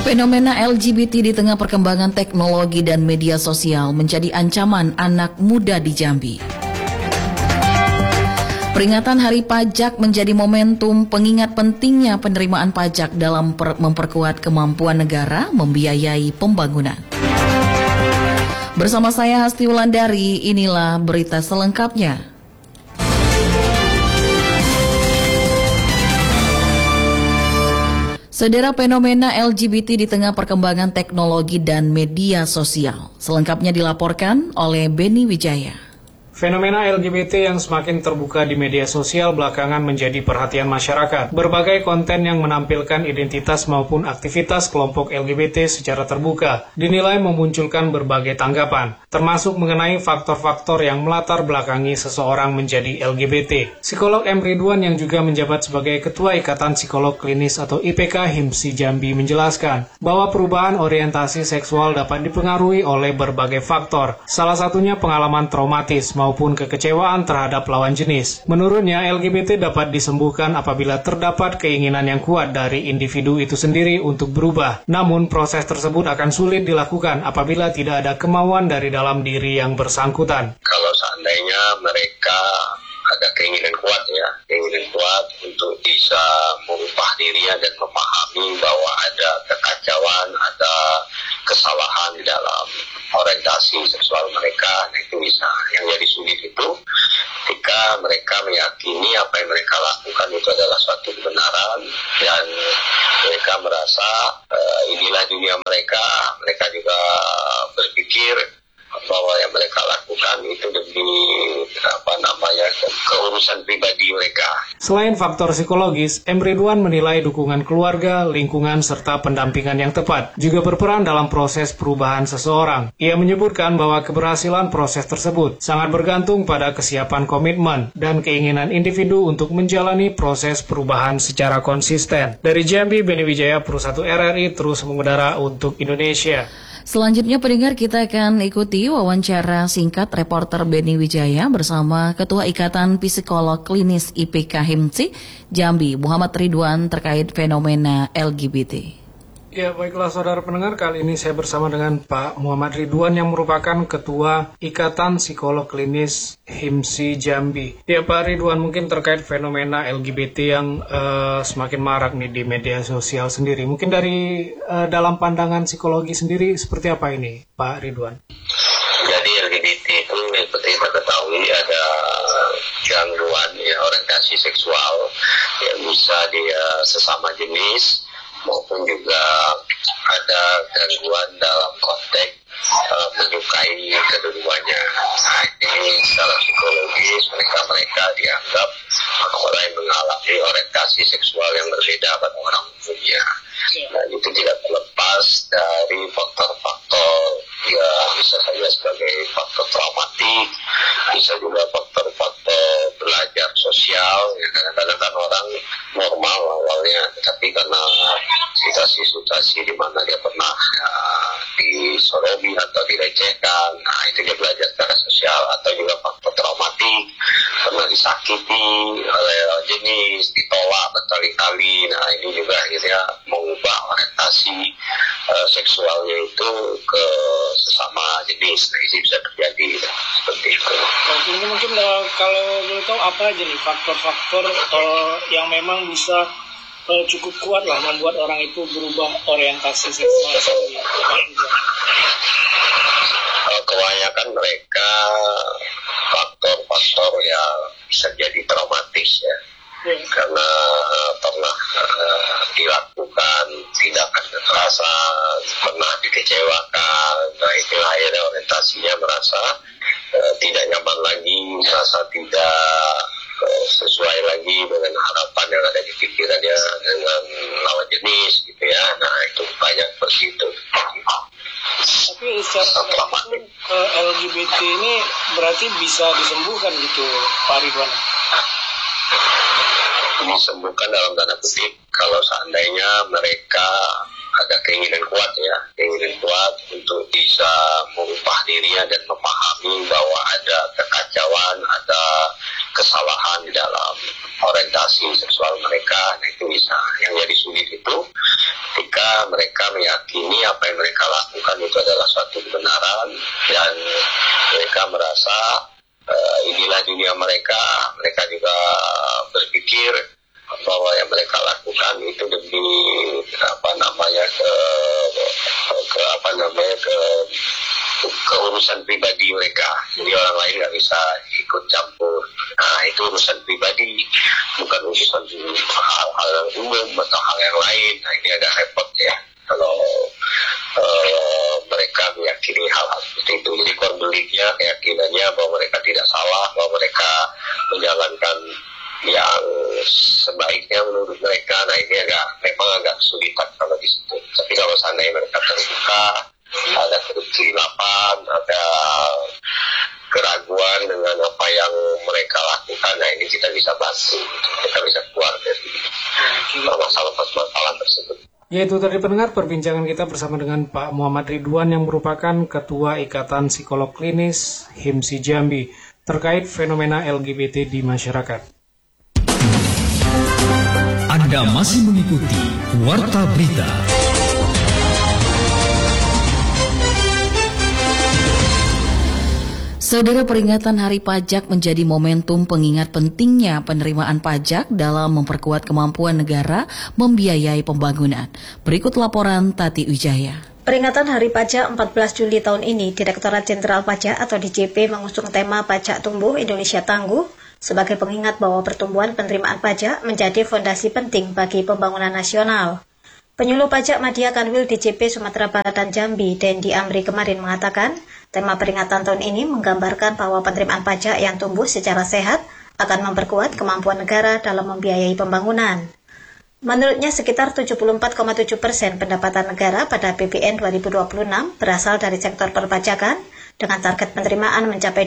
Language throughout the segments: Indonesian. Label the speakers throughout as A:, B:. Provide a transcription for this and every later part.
A: Fenomena LGBT di tengah perkembangan teknologi dan media sosial menjadi ancaman anak muda di Jambi. Peringatan Hari Pajak menjadi momentum pengingat pentingnya penerimaan pajak dalam memperkuat kemampuan negara membiayai pembangunan. Bersama saya Hasti Wulandari, inilah berita selengkapnya. Saudara, fenomena LGBT di tengah perkembangan teknologi dan media sosial. Selengkapnya dilaporkan oleh Beni Wijaya.
B: Fenomena LGBT yang semakin terbuka di media sosial belakangan menjadi perhatian masyarakat. Berbagai konten yang menampilkan identitas maupun aktivitas kelompok LGBT secara terbuka dinilai memunculkan berbagai tanggapan, termasuk mengenai faktor-faktor yang melatar belakangi seseorang menjadi LGBT. Psikolog M. Ridwan yang juga menjabat sebagai Ketua Ikatan Psikolog Klinis atau IPK HIMSI Jambi menjelaskan bahwa perubahan orientasi seksual dapat dipengaruhi oleh berbagai faktor, salah satunya pengalaman traumatis maupun kekecewaan terhadap lawan jenis. Menurutnya, LGBT dapat disembuhkan apabila terdapat keinginan yang kuat dari individu itu sendiri untuk berubah. Namun, proses tersebut akan sulit dilakukan apabila tidak ada kemauan dari dalam diri yang bersangkutan.
C: Kalau seandainya mereka ada keinginan kuat untuk bisa merubah dirinya dan memahami bahwa ada kekacauan, ada kesalahan di dalam orientasi seksual mereka, itu bisa. Yang jadi sulit itu ketika mereka meyakini apa yang mereka lakukan itu adalah suatu kebenaran dan mereka merasa inilah dunia mereka juga berpikir bahwa yang mereka lakukan itu demi keurusan pribadi mereka.
B: Selain faktor psikologis, M. Ridwan menilai dukungan keluarga, lingkungan, serta pendampingan yang tepat juga berperan dalam proses perubahan seseorang. Ia menyebutkan bahwa keberhasilan proses tersebut sangat bergantung pada kesiapan komitmen dan keinginan individu untuk menjalani proses perubahan secara konsisten. Dari Jambi, Beni Wijaya, Pro 1 RRI terus mengudara untuk Indonesia.
A: Selanjutnya pendengar, kita akan ikuti wawancara singkat reporter Beni Wijaya bersama Ketua Ikatan Psikolog Klinis IPK HIMSI Jambi, Muhammad Ridwan, terkait fenomena LGBT.
B: Ya, baiklah saudara pendengar, kali ini saya bersama dengan Pak Muhammad Ridwan yang merupakan Ketua Ikatan Psikolog Klinis HIMSI Jambi. Ya Pak Ridwan, mungkin terkait fenomena LGBT yang semakin marak nih di media sosial sendiri. Mungkin dari dalam pandangan psikologi sendiri seperti apa ini Pak Ridwan?
C: Jadi LGBT itu seperti kita ketahui ada gangguan orientasi seksual yang bisa dia sesama jenis maupun juga ada gangguan dalam konteks menyukai keduanya. Nah, ini secara psikologis mereka dianggap orang yang mengalami orientasi seksual yang berbeda pada orang umumnya. Nah, itu tidak terlepas dari faktor-faktor, ya bisa saja sebagai faktor traumatik, bisa juga faktor-faktor belajar sosial. Ya, kadang-kadang kan orang normal awalnya, tapi karena situasi-situasi di mana dia pernah disorobi atau dilecehkan, nah itu dia belajar secara sosial. Atau juga faktor traumatik, pernah disakiti oleh jenis, ditolak berkali-kali, nah ini juga akhirnya mengubah orientasi seksualnya itu ke sesama jenis. Nah ini bisa terjadi seperti itu.
D: Ini mungkin kalau boleh tahu apa aja nih faktor-faktor yang memang bisa cukup kuat lah membuat orang itu berubah orientasi seksualnya.
C: Kebanyakan mereka faktor-faktor yang bisa jadi traumatis ya. Karena pernah dilakukan tindakan kekerasan, pernah dikecewakan, nah itulah akhirnya orientasinya merasa tidak nyaman lagi, merasa tidak sesuai lagi dengan harapan yang ada di pikirannya dengan lawan jenis gitu ya. Nah itu banyak begitu.
D: Tapi secara LGBT ini berarti bisa disembuhkan gitu Pak Ridwan?
C: Disembuhkan dalam tanda kutip kalau seandainya mereka ada keinginan kuat untuk bisa merubah dirinya dan memahami bahwa ada kekacauan, ada kesalahan di dalam orientasi seksual mereka, nah itu bisa. Yang jadi sulit itu ketika mereka meyakini apa yang mereka lakukan itu adalah suatu kebenaran, dan mereka merasa inilah dunia mereka. Mereka juga berpikir bahwa yang mereka lakukan itu demi ke urusan pribadi mereka. Jadi orang lain nggak bisa ikut campur. Nah, itu urusan pribadi, bukan urusan hal-hal yang umum atau hal yang lain. Nah, ini agak repot ya kalau mereka meyakini hal-hal seperti itu. Jadi konfliknya, keyakinannya bahwa mereka tidak salah, bahwa mereka menjalankan yang sebaiknya menurut mereka. Nah, ini memang agak kesulitan kalau di situ. Tapi kalau seandainya mereka terbuka, ada kesilapan, ada keraguan dengan apa yang mereka lakukan, nah ini kita bisa bantu, kita bisa keluar dari masalah tersebut.
B: Ya, itu tadi pendengar perbincangan kita bersama dengan Pak Muhammad Ridwan yang merupakan Ketua Ikatan Psikolog Klinis HIMSI Jambi terkait fenomena LGBT di masyarakat.
E: Anda masih mengikuti Warta Berita.
A: Saudara, peringatan Hari Pajak menjadi momentum pengingat pentingnya penerimaan pajak dalam memperkuat kemampuan negara membiayai pembangunan. Berikut laporan Tati Wijaya.
F: Peringatan Hari Pajak 14 Juli tahun ini, Direktorat Jenderal Pajak atau DJP mengusung tema Pajak Tumbuh Indonesia Tangguh sebagai pengingat bahwa pertumbuhan penerimaan pajak menjadi fondasi penting bagi pembangunan nasional. Penyuluh Pajak Madya Kanwil DJP Sumatera Barat dan Jambi, Dendi Amri kemarin mengatakan, tema peringatan tahun ini menggambarkan bahwa penerimaan pajak yang tumbuh secara sehat akan memperkuat kemampuan negara dalam membiayai pembangunan. Menurutnya, sekitar 74,7% pendapatan negara pada APBN 2026 berasal dari sektor perpajakan, dengan target penerimaan mencapai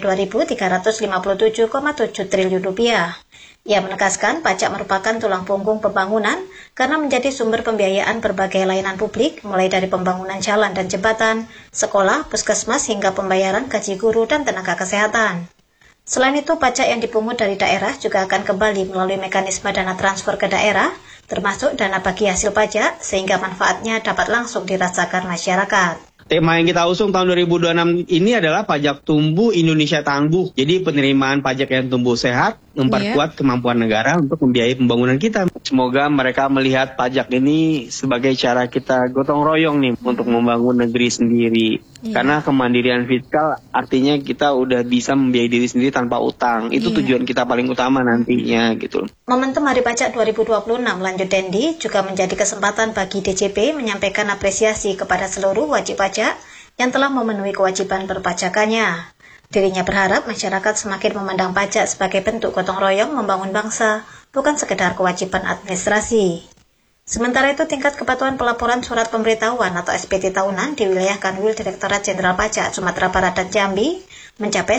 F: Rp2.357,7 triliun. Ia menegaskan pajak merupakan tulang punggung pembangunan karena menjadi sumber pembiayaan berbagai layanan publik, mulai dari pembangunan jalan dan jembatan, sekolah, puskesmas, hingga pembayaran gaji guru dan tenaga kesehatan. Selain itu, pajak yang dipungut dari daerah juga akan kembali melalui mekanisme dana transfer ke daerah, termasuk dana bagi hasil pajak, sehingga manfaatnya dapat langsung dirasakan masyarakat.
G: Tema yang kita usung tahun 2026 ini adalah Pajak Tumbuh Indonesia Tangguh. Jadi penerimaan pajak yang tumbuh sehat memperkuat kemampuan negara untuk membiayai pembangunan kita. Semoga mereka melihat pajak ini sebagai cara kita gotong royong nih untuk membangun negeri sendiri. Karena kemandirian fiskal artinya kita udah bisa membiayai diri sendiri tanpa utang. Itu tujuan kita paling utama nantinya gitu.
F: Momentum Hari Pajak 2026, lanjut Dendi, juga menjadi kesempatan bagi DJP menyampaikan apresiasi kepada seluruh wajib pajak yang telah memenuhi kewajiban perpajakannya. Dirinya berharap masyarakat semakin memandang pajak sebagai bentuk gotong royong membangun bangsa, bukan sekedar kewajiban administrasi. Sementara itu, tingkat kepatuhan pelaporan surat pemberitahuan atau SPT tahunan di wilayah Kanwil Direktorat Jenderal Pajak Sumatera Barat dan Jambi mencapai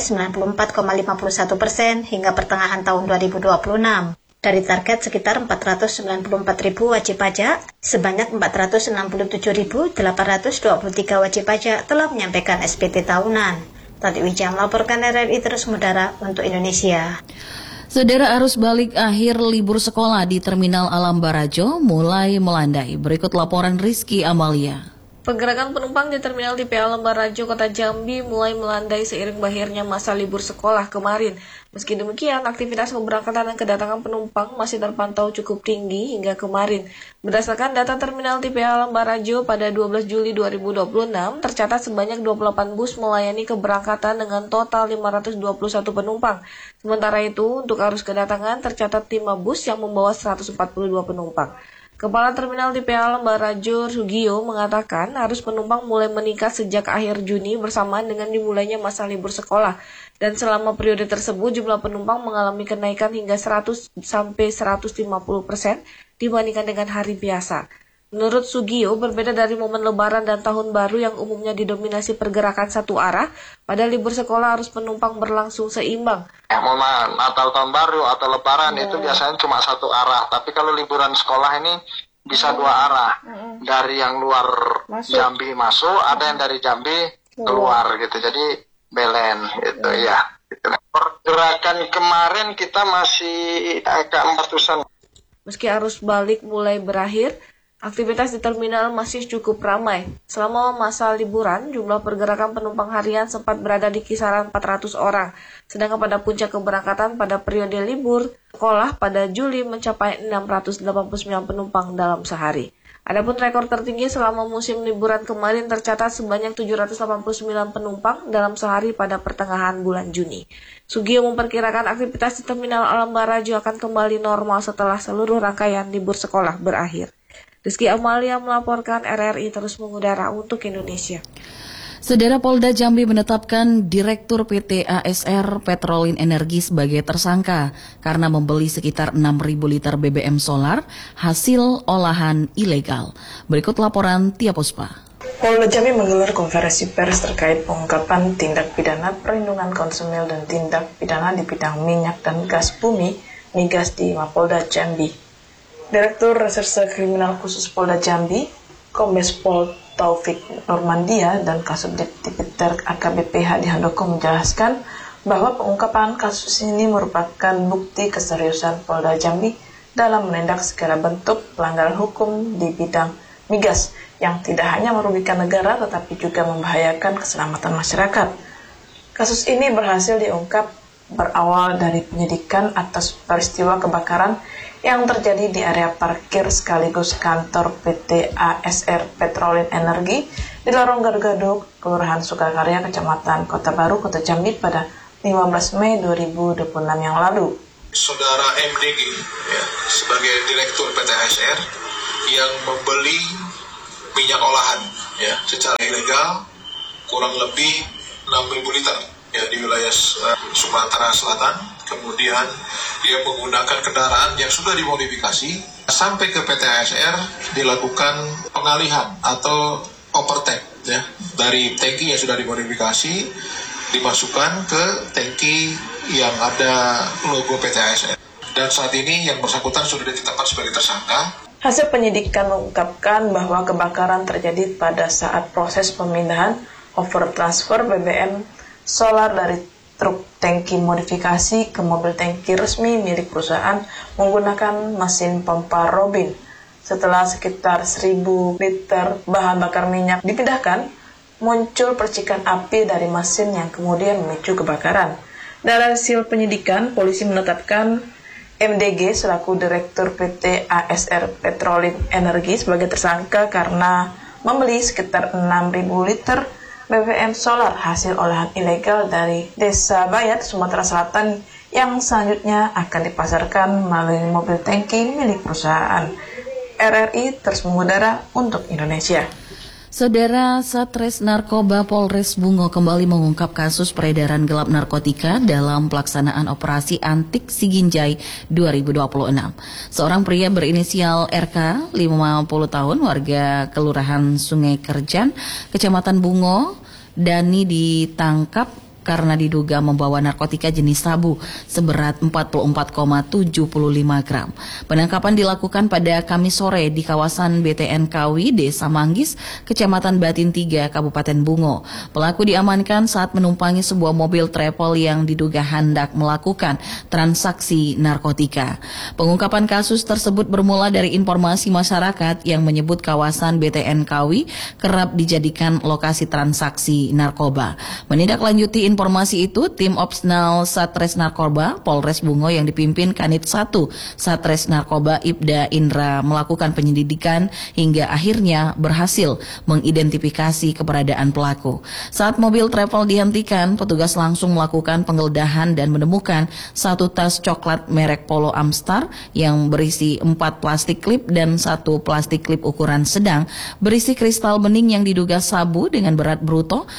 F: 94,51% hingga pertengahan tahun 2026. Dari target sekitar 494.000 wajib pajak, sebanyak 467.823 wajib pajak telah menyampaikan SPT tahunan. Tati Wijaya melaporkan RRI Terus Mudara untuk Indonesia.
A: Saudara, arus balik akhir libur sekolah di Terminal Alam Barajo mulai melandai. Berikut laporan Rizky Amalia.
H: Pergerakan penumpang di Terminal TPA Alam Barajo, Kota Jambi mulai melandai seiring berakhirnya masa libur sekolah kemarin. Meski demikian, aktivitas keberangkatan dan kedatangan penumpang masih terpantau cukup tinggi hingga kemarin. Berdasarkan data Terminal TPA Alam Barajo pada 12 Juli 2026, tercatat sebanyak 28 bus melayani keberangkatan dengan total 521 penumpang. Sementara itu, untuk arus kedatangan tercatat 5 bus yang membawa 142 penumpang. Kepala Terminal TPA Alam Barajo Sugio mengatakan arus penumpang mulai meningkat sejak akhir Juni bersamaan dengan dimulainya masa libur sekolah. Dan selama periode tersebut jumlah penumpang mengalami kenaikan hingga 100-150% dibandingkan dengan hari biasa. Menurut Sugio, berbeda dari momen lebaran dan tahun baru yang umumnya didominasi pergerakan satu arah, pada libur sekolah arus penumpang berlangsung seimbang.
I: Momen Natal tahun baru atau lebaran itu biasanya cuma satu arah, tapi kalau liburan sekolah ini bisa dua arah. Dari yang luar Jambi masuk, ada yang dari Jambi keluar gitu. Jadi belen gitu ya. Pergerakan kemarin kita masih agak 400-an.
H: Meski arus balik mulai berakhir, Aktivitas di terminal masih cukup ramai. Selama masa liburan, jumlah pergerakan penumpang harian sempat berada di kisaran 400 orang. Sedangkan pada puncak keberangkatan pada periode libur sekolah pada Juli mencapai 689 penumpang dalam sehari. Adapun rekor tertinggi selama musim liburan kemarin tercatat sebanyak 789 penumpang dalam sehari pada pertengahan bulan Juni. Sugio memperkirakan aktivitas di terminal Alam Barajo akan kembali normal setelah seluruh rangkaian libur sekolah berakhir. Rizky Amalia melaporkan, RRI terus mengudara untuk Indonesia.
A: Saudara, Polda Jambi menetapkan Direktur PT ASR Petrolin Energi sebagai tersangka karena membeli sekitar 6.000 liter BBM solar hasil olahan ilegal. Berikut laporan Tia Puspa.
J: Polda Jambi menggelar konferensi pers terkait pengungkapan tindak pidana perlindungan konsumen dan tindak pidana di bidang minyak dan gas bumi (migas) di Mapolda Jambi. Direktur Reserse Kriminal Khusus Polda Jambi, Kombes Pol Taufik Nurmandia dan Kasubdit Tipiter AKBP Hadi Handoko menjelaskan bahwa pengungkapan kasus ini merupakan bukti keseriusan Polda Jambi dalam menindak segala bentuk pelanggaran hukum di bidang migas yang tidak hanya merugikan negara tetapi juga membahayakan keselamatan masyarakat. Kasus ini berhasil diungkap berawal dari penyidikan atas peristiwa kebakaran yang terjadi di area parkir sekaligus kantor PT ASR Petrolin Energi di Lorong Gado-Gado, Kelurahan Sukakarya, Kecamatan Kota Baru, Kota Jambi pada 15 Mei 2026 yang lalu.
K: Saudara MDG sebagai Direktur PT ASR yang membeli minyak olahan secara ilegal kurang lebih 6.000 liter di wilayah Sumatera Selatan. Kemudian dia menggunakan kendaraan yang sudah dimodifikasi sampai ke PT ASR, dilakukan pengalihan atau overtake dari tangki yang sudah dimodifikasi dimasukkan ke tangki yang ada logo PT ASR. Dan saat ini yang bersangkutan sudah ditetapkan sebagai tersangka.
J: Hasil penyidikan mengungkapkan bahwa kebakaran terjadi pada saat proses pemindahan overtransfer BBM solar dari truk tangki modifikasi ke mobil tangki resmi milik perusahaan menggunakan mesin pompa Robin. Setelah sekitar 1.000 liter bahan bakar minyak dipindahkan, muncul percikan api dari mesin yang kemudian memicu kebakaran. Dari hasil penyidikan, polisi menetapkan MDG selaku Direktur PT ASR Petrolin Energi sebagai tersangka karena membeli sekitar 6.000 liter BBM solar hasil olahan ilegal dari Desa Bayat, Sumatera Selatan yang selanjutnya akan dipasarkan melalui mobil tangki milik perusahaan. RRI terus mengudara untuk Indonesia.
A: Saudara, Satres Narkoba Polres Bungo kembali mengungkap kasus peredaran gelap narkotika dalam pelaksanaan operasi Antik Siginjai 2026. Seorang pria berinisial RK, 50 tahun, warga Kelurahan Sungai Kerjan, Kecamatan Bungo, Dani ditangkap karena diduga membawa narkotika jenis sabu seberat 44,75 gram. Penangkapan dilakukan pada Kamis sore di kawasan BTN Kawi, Desa Manggis, Kecamatan Batin 3, Kabupaten Bungo. Pelaku diamankan saat menumpangi sebuah mobil travel yang diduga hendak melakukan transaksi narkotika. Pengungkapan kasus tersebut bermula dari informasi masyarakat yang menyebut kawasan BTN Kawi kerap dijadikan lokasi transaksi narkoba. Menindaklanjuti informasi itu, tim Opsnal Satres Narkoba Polres Bungo yang dipimpin Kanit 1 Satres Narkoba Ibda Indra melakukan penyelidikan hingga akhirnya berhasil mengidentifikasi keberadaan pelaku. Saat mobil travel dihentikan, petugas langsung melakukan penggeledahan dan menemukan satu tas coklat merek Polo Amstar yang berisi 4 plastik klip dan 1 plastik klip ukuran sedang berisi kristal bening yang diduga sabu dengan berat bruto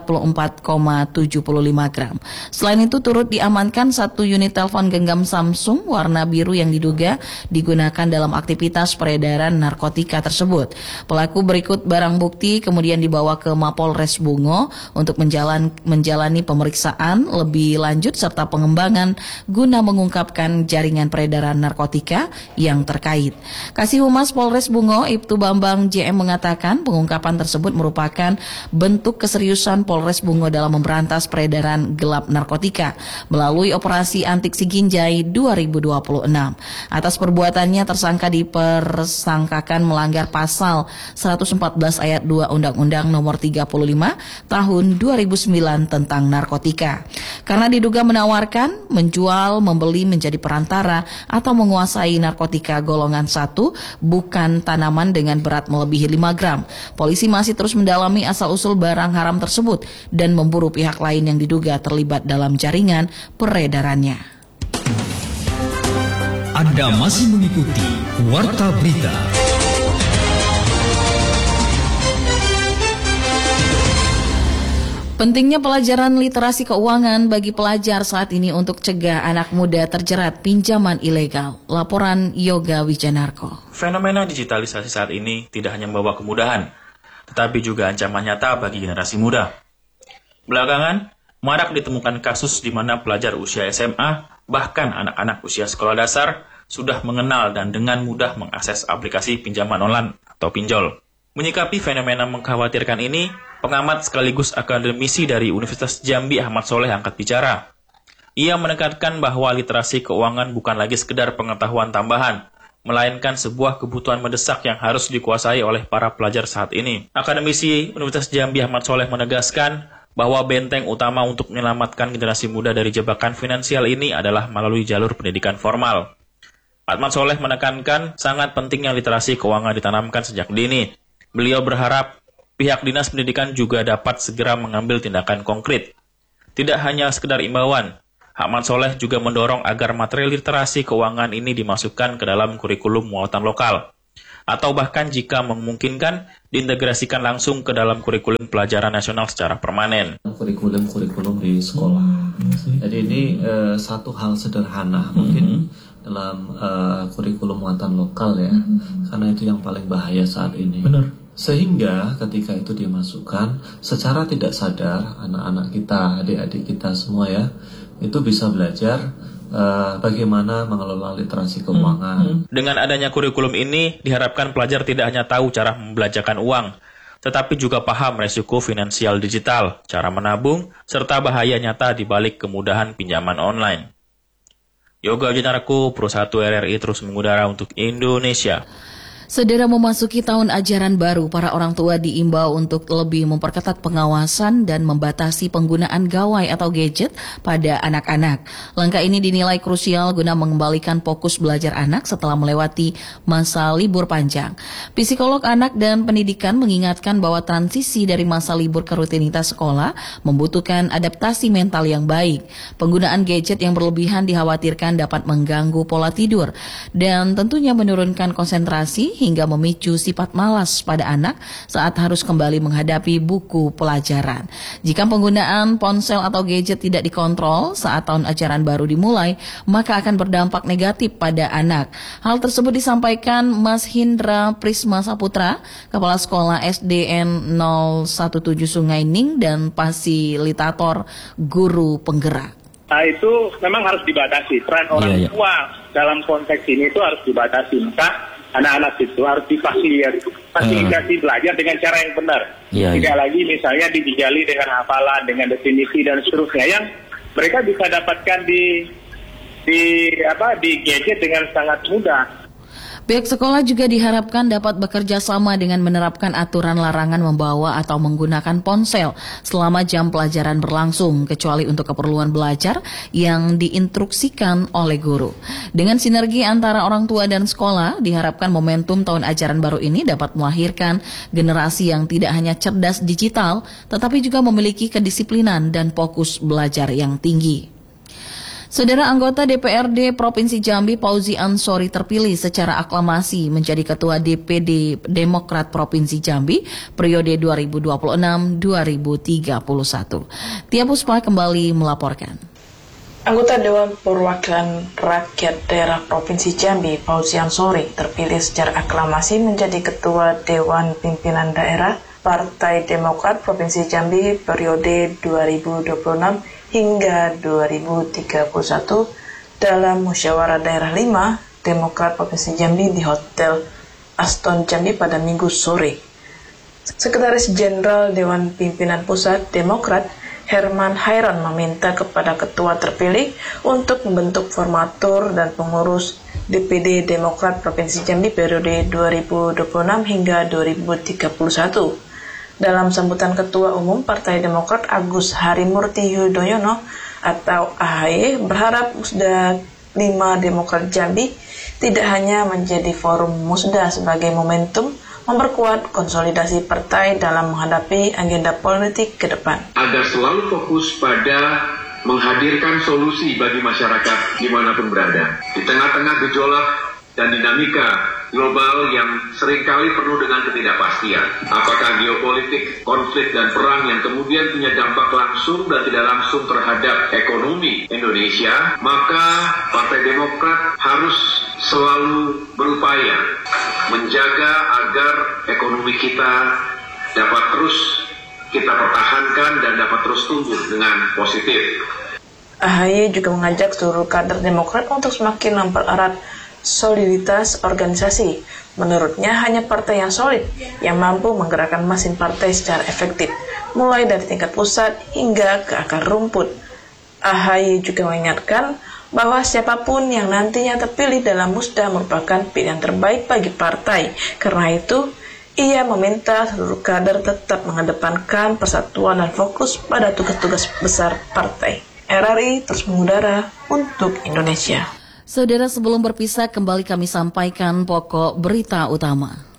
A: 44,75 gram. Selain itu turut diamankan 1 unit telepon genggam Samsung warna biru yang diduga digunakan dalam aktivitas peredaran narkotika tersebut. Pelaku berikut barang bukti kemudian dibawa ke Mapolres Bungo untuk menjalani pemeriksaan lebih lanjut serta pengembangan guna mengungkapkan jaringan peredaran narkotika yang terkait. Kasih Humas Polres Bungo Ibtu Bambang JM mengatakan pengungkapan tersebut merupakan bentuk keseriusan Polres Bungo dalam memberantas peredaran gelap narkotika melalui operasi Antik Siginjai 2026. Atas perbuatannya tersangka dipersangkakan melanggar pasal 114 ayat 2 Undang-Undang Nomor 35 Tahun 2009 tentang narkotika. Karena diduga menawarkan, menjual, membeli, menjadi perantara atau menguasai narkotika golongan 1 bukan tanaman dengan berat melebihi 5 gram. Polisi masih terus mendalami asal-usul barang haram tersebut dan memburu pihak lain yang diduga terlibat dalam jaringan peredarannya.
E: Anda masih mengikuti Warta Berita.
A: Pentingnya pelajaran literasi keuangan bagi pelajar saat ini untuk cegah anak muda terjerat pinjaman ilegal. Laporan Yoga Wijanarko.
L: Fenomena digitalisasi saat ini tidak hanya membawa kemudahan, tetapi juga ancaman nyata bagi generasi muda. Belakangan, marak ditemukan kasus di mana pelajar usia SMA, bahkan anak-anak usia sekolah dasar, sudah mengenal dan dengan mudah mengakses aplikasi pinjaman online atau pinjol. Menyikapi fenomena mengkhawatirkan ini, pengamat sekaligus akademisi dari Universitas Jambi Ahmad Soleh angkat bicara. Ia menekankan bahwa literasi keuangan bukan lagi sekedar pengetahuan tambahan, melainkan sebuah kebutuhan mendesak yang harus dikuasai oleh para pelajar saat ini. Akademisi Universitas Jambi Ahmad Soleh menegaskan bahwa benteng utama untuk menyelamatkan generasi muda dari jebakan finansial ini adalah melalui jalur pendidikan formal. Ahmad Soleh menekankan sangat pentingnya literasi keuangan ditanamkan sejak dini. Beliau berharap pihak dinas pendidikan juga dapat segera mengambil tindakan konkret. Tidak hanya sekedar imbauan, Ahmad Soleh juga mendorong agar materi literasi keuangan ini dimasukkan ke dalam kurikulum muatan lokal, atau bahkan jika memungkinkan diintegrasikan langsung ke dalam kurikulum pelajaran nasional secara permanen.
M: Kurikulum di sekolah. Jadi ini satu hal sederhana mungkin dalam kurikulum muatan lokal ya, karena itu yang paling bahaya saat ini. Benar. Sehingga ketika itu dimasukkan, secara tidak sadar anak-anak kita, adik-adik kita semua ya, itu bisa belajar bagaimana mengelola literasi keuangan.
L: Dengan adanya kurikulum ini, diharapkan pelajar tidak hanya tahu cara membelanjakan uang, tetapi juga paham resiko finansial digital, cara menabung, serta bahaya nyata di balik kemudahan pinjaman online. Yoga Wijanarko, Pro 1 RRI terus mengudara untuk Indonesia.
A: Saudara, memasuki tahun ajaran baru, para orang tua diimbau untuk lebih memperketat pengawasan dan membatasi penggunaan gawai atau gadget pada anak-anak. Langkah ini dinilai krusial guna mengembalikan fokus belajar anak setelah melewati masa libur panjang. Psikolog anak dan pendidikan mengingatkan bahwa transisi dari masa libur ke rutinitas sekolah membutuhkan adaptasi mental yang baik. Penggunaan gadget yang berlebihan dikhawatirkan dapat mengganggu pola tidur dan tentunya menurunkan konsentrasi hingga memicu sifat malas pada anak saat harus kembali menghadapi buku pelajaran. Jika penggunaan ponsel atau gadget tidak dikontrol saat tahun ajaran baru dimulai, maka akan berdampak negatif pada anak. Hal tersebut disampaikan Mas Hindra Prisma Saputra, Kepala Sekolah SDN 017 Sungai Ning dan fasilitator guru penggerak.
N: Nah, itu memang harus dibatasi. Peran orang tua dalam konteks ini itu harus dibatasi. Maka anak-anak itu harus difasilitasi belajar dengan cara yang benar. Tidak lagi misalnya dijajali dengan hafalan, dengan definisi dan seterusnya yang mereka bisa dapatkan di gadget dengan sangat mudah.
A: Pihak sekolah juga diharapkan dapat bekerja sama dengan menerapkan aturan larangan membawa atau menggunakan ponsel selama jam pelajaran berlangsung, kecuali untuk keperluan belajar yang diinstruksikan oleh guru. Dengan sinergi antara orang tua dan sekolah, diharapkan momentum tahun ajaran baru ini dapat melahirkan generasi yang tidak hanya cerdas digital, tetapi juga memiliki kedisiplinan dan fokus belajar yang tinggi. Saudara, anggota DPRD Provinsi Jambi Fauzi Ansori terpilih secara aklamasi menjadi Ketua DPD Demokrat Provinsi Jambi periode 2026-2031. Tia Puspa kembali melaporkan.
J: Anggota Dewan Perwakilan Rakyat Daerah Provinsi Jambi Fauzi Ansori terpilih secara aklamasi menjadi Ketua Dewan Pimpinan Daerah Partai Demokrat Provinsi Jambi periode 2026 hingga 2031 dalam Musyawarah Daerah 5 Demokrat Provinsi Jambi di Hotel Aston Jambi pada Minggu sore. Sekretaris Jenderal Dewan Pimpinan Pusat Demokrat Herman Hairon meminta kepada ketua terpilih untuk membentuk formatur dan pengurus DPD Demokrat Provinsi Jambi periode 2026 hingga 2031. Dalam sambutan Ketua Umum Partai Demokrat Agus Harimurti Yudhoyono atau AHY berharap Musda 5 Demokrat Jambi tidak hanya menjadi forum Musda sebagai momentum memperkuat konsolidasi partai dalam menghadapi agenda politik ke depan.
O: Agar selalu fokus pada menghadirkan solusi bagi masyarakat dimanapun berada. Di tengah-tengah gejolak dan dinamika global yang seringkali penuh dengan ketidakpastian. Apakah geopolitik, konflik, dan perang yang kemudian punya dampak langsung dan tidak langsung terhadap ekonomi Indonesia, maka Partai Demokrat harus selalu berupaya menjaga agar ekonomi kita dapat terus kita pertahankan dan dapat terus tumbuh dengan positif.
J: AHY juga mengajak seluruh kader Demokrat untuk semakin mempererat soliditas organisasi. Menurutnya hanya partai yang solid yang mampu menggerakkan mesin partai secara efektif, mulai dari tingkat pusat hingga ke akar rumput. AHY juga mengingatkan bahwa siapapun yang nantinya terpilih dalam Musda merupakan pilihan terbaik bagi partai. Karena itu, ia meminta seluruh kader tetap mengedepankan persatuan dan fokus pada tugas-tugas besar partai. RRI terus mengudara untuk Indonesia.
A: Saudara, sebelum berpisah kembali kami sampaikan pokok berita utama.